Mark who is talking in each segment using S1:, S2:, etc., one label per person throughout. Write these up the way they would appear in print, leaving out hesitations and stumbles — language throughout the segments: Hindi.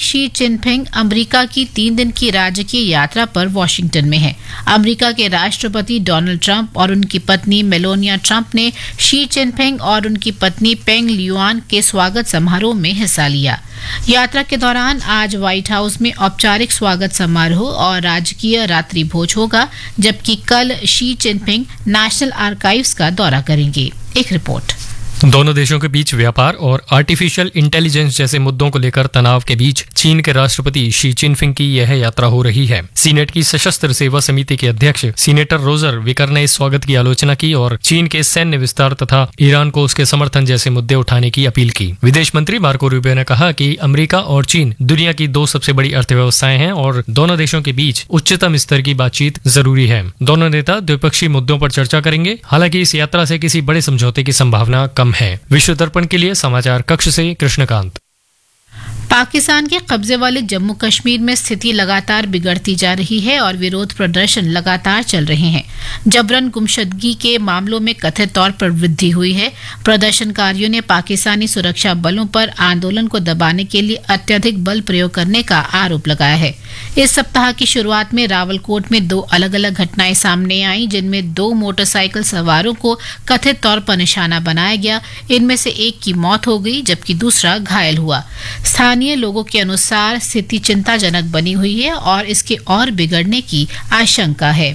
S1: शी जिनपिंग अमेरिका की 3 दिन की राजकीय यात्रा पर वॉशिंगटन में हैं। अमेरिका के राष्ट्रपति डोनाल्ड ट्रंप और उनकी पत्नी मेलानिया ट्रंप ने शी जिनपिंग और उनकी पत्नी पेंग लियुआन के स्वागत समारोह में हिस्सा लिया। यात्रा के दौरान आज व्हाइट हाउस में औपचारिक स्वागत समारोह और राजकीय रात्रि भोज होगा, जबकि कल शी जिनपिंग नेशनल आर्काइव्स का दौरा करेंगे। एक रिपोर्ट।
S2: दोनों देशों के बीच व्यापार और आर्टिफिशियल इंटेलिजेंस जैसे मुद्दों को लेकर तनाव के बीच चीन के राष्ट्रपति शी जिनपिंग की यह यात्रा हो रही है। सीनेट की सशस्त्र सेवा समिति के अध्यक्ष सीनेटर रोजर विकर ने इस स्वागत की आलोचना की और चीन के सैन्य विस्तार तथा ईरान को उसके समर्थन जैसे मुद्दे उठाने की अपील की। विदेश मंत्री मार्को रूबियो ने कहा कि अमेरिका और चीन दुनिया की 2 सबसे बड़ी अर्थव्यवस्थाएं हैं और दोनों देशों के बीच उच्चतम स्तर की बातचीत जरूरी है। दोनों नेता द्विपक्षीय मुद्दों पर चर्चा करेंगे। हालांकि इस यात्रा से किसी बड़े समझौते की संभावना कम है। विश्व दर्पण के लिए समाचार कक्ष से कृष्णकांत।
S1: पाकिस्तान के कब्जे वाले जम्मू कश्मीर में स्थिति लगातार बिगड़ती जा रही है और विरोध प्रदर्शन लगातार चल रहे हैं। जबरन गुमशुदगी के मामलों में कथित तौर पर वृद्धि हुई है। प्रदर्शनकारियों ने पाकिस्तानी सुरक्षा बलों पर आंदोलन को दबाने के लिए अत्यधिक बल प्रयोग करने का आरोप लगाया है। इस सप्ताह की शुरुआत में रावलकोट में 2 अलग अलग घटनाएं सामने आईं, जिनमें 2 मोटरसाइकिल सवारों को कथित तौर पर निशाना बनाया गया। इनमें से एक की मौत हो गई, जबकि दूसरा घायल हुआ। स्थानीय लोगों के अनुसार स्थिति चिंताजनक बनी हुई है और इसके और बिगड़ने की आशंका है।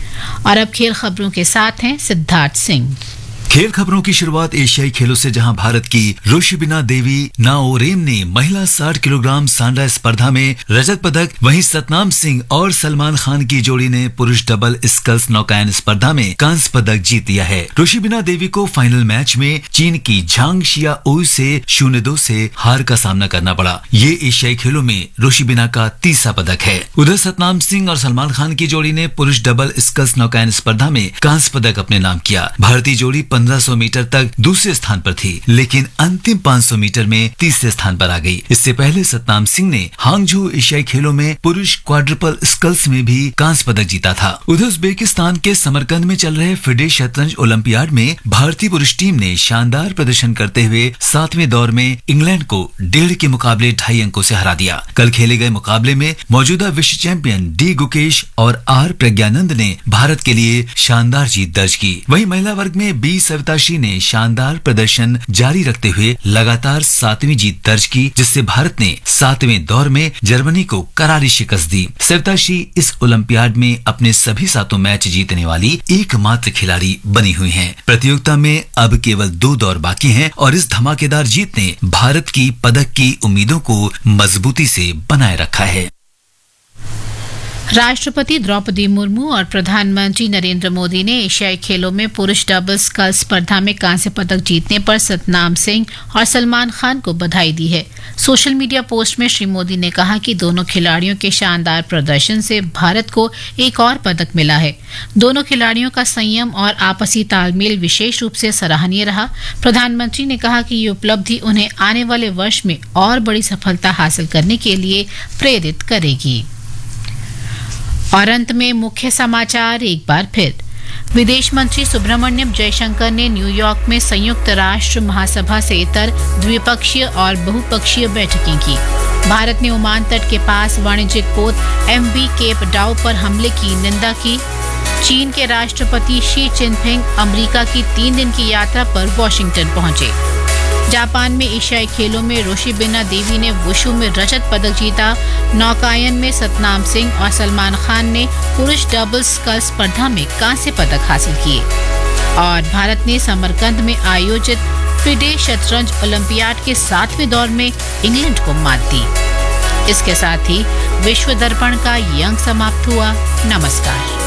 S1: और अब खेल खबरों के साथ हैं सिद्धार्थ सिंह।
S3: खेल खबरों की शुरुआत एशियाई खेलों से, जहां भारत की रोशिबिना देवी नाओरेम ने महिला 60 किलोग्राम सांडा स्पर्धा में रजत पदक, वहीं सतनाम सिंह और सलमान खान की जोड़ी ने पुरुष डबल स्कल्स नौकायन स्पर्धा में कांस्य पदक जीत लिया है। रोशिबिना देवी को फाइनल मैच में चीन की झांग शियाओई से 0-2 से हार का सामना करना पड़ा। ये एशियाई खेलों में रोशिबिना का तीसरा पदक है। उधर सतनाम सिंह और सलमान खान की जोड़ी ने पुरुष डबल स्कल्स नौकायन स्पर्धा में कांस्य पदक अपने नाम किया। भारतीय जोड़ी 1500 मीटर तक दूसरे स्थान पर थी, लेकिन अंतिम 500 मीटर में तीसरे स्थान पर आ गई। इससे पहले सतनाम सिंह ने हांगझो एशियाई खेलों में पुरुष क्वाड्रुपल स्कल्स में भी कांस्य पदक जीता था। उधर उज्बेकिस्तान के समरकंद में चल रहे फिडे शतरंज ओलंपियाड में भारतीय पुरुष टीम ने शानदार प्रदर्शन करते हुए 7वें दौर में इंग्लैंड को 1.5 के मुकाबले 2.5 अंकों से हरा दिया। कल खेले गए मुकाबले में मौजूदा विश्व चैंपियन डी गुकेश और आर प्रज्ञानंद ने भारत के लिए शानदार जीत दर्ज की। वहीं महिला वर्ग में बी सविताशी ने शानदार प्रदर्शन जारी रखते हुए लगातार 7वीं जीत दर्ज की, जिससे भारत ने 7वें दौर में जर्मनी को करारी शिकस्त दी। सविताशी इस ओलंपियाड में अपने सभी 7 मैच जीतने वाली एकमात्र खिलाड़ी बनी हुई हैं। प्रतियोगिता में अब केवल 2 दौर बाकी हैं और इस धमाकेदार जीत ने भारत की पदक की उम्मीदों को मजबूती से बनाए रखा है।
S1: राष्ट्रपति द्रौपदी मुर्मू और प्रधानमंत्री नरेंद्र मोदी ने एशियाई खेलों में पुरुष डबल स्कल्स स्पर्धा में कांस्य पदक जीतने पर सतनाम सिंह और सलमान खान को बधाई दी है। सोशल मीडिया पोस्ट में श्री मोदी ने कहा कि दोनों खिलाड़ियों के शानदार प्रदर्शन से भारत को एक और पदक मिला है। दोनों खिलाड़ियों का संयम और आपसी तालमेल विशेष रूप से सराहनीय रहा। प्रधानमंत्री ने कहा कि ये उपलब्धि उन्हें आने वाले वर्ष में और बड़ी सफलता हासिल करने के लिए प्रेरित करेगी। और अंत में मुख्य समाचार एक बार फिर। विदेश मंत्री सुब्रमण्यम जयशंकर ने न्यूयॉर्क में संयुक्त राष्ट्र महासभा से इतर द्विपक्षीय और बहुपक्षीय बैठकें की। भारत ने ओमान तट के पास वाणिज्यिक पोत MV केप डाउ पर हमले की निंदा की। चीन के राष्ट्रपति शी जिनपिंग अमेरिका की 3 दिन की यात्रा पर वॉशिंगटन पहुंचे। जापान में एशियाई खेलों में रोशिबिना देवी ने वुशु में रजत पदक जीता। नौकायन में सतनाम सिंह और सलमान खान ने पुरुष डबल स्कल्स स्पर्धा में कांस्य पदक हासिल किए। और भारत ने समरकंद में आयोजित फिडे शतरंज ओलंपियाड के 7वें दौर में इंग्लैंड को मात दी। इसके साथ ही विश्व दर्पण का ये अंक समाप्त हुआ। नमस्कार।